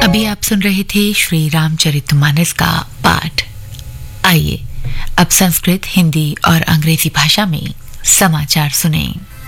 अभी आप सुन रहे थे श्री रामचरितमानस का पाठ। आइए अब संस्कृत, हिंदी और अंग्रेजी भाषा में समाचार सुनें।